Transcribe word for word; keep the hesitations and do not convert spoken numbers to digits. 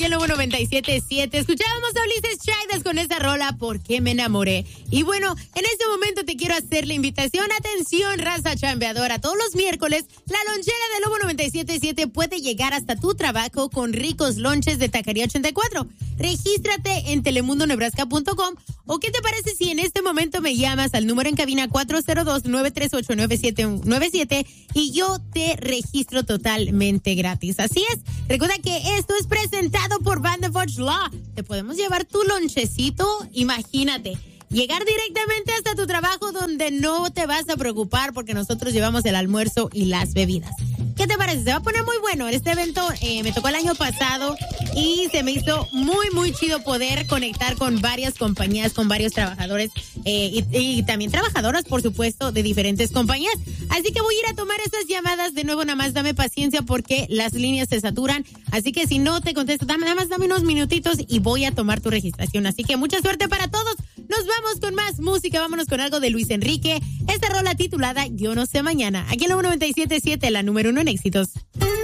aquí en Lobo noventa y siete punto siete. Escuchábamos a Ulises Chávez con esa rola, ¿Por qué me enamoré? Y bueno, en este momento te quiero hacer la invitación. Atención, raza chambeadora. Todos los miércoles, la lonchera de Lobo noventa y siete punto siete puede llegar hasta tu trabajo con ricos lonches de Taquería ochenta y cuatro. Regístrate en telemundo nebraska punto com. ¿O qué te parece si en este momento me llamas al número en cabina cuatro cero dos, nueve tres ocho, nueve siete nueve siete y yo te registro totalmente gratis? Así es. Recuerda que esto es presentado por Vanderforge Law. Te podemos llevar tu lonchecito, imagínate. Llegar directamente hasta tu trabajo donde no te vas a preocupar porque nosotros llevamos el almuerzo y las bebidas. ¿Qué te parece? Se va a poner muy bueno. Este evento eh, me tocó el año pasado y se me hizo muy, muy chido poder conectar con varias compañías, con varios trabajadores eh, y, y también trabajadoras, por supuesto, de diferentes compañías. Así que voy a ir a tomar esas llamadas. De nuevo, nada más dame paciencia porque las líneas se saturan. Así que si no te contesto, dame, nada más dame unos minutitos y voy a tomar tu registración. Así que mucha suerte para todos. Nos vamos con más música. Vámonos con algo de Luis Enrique. Esta rola titulada Yo no sé mañana. Aquí en la noventa y siete punto siete, la número uno en éxitos.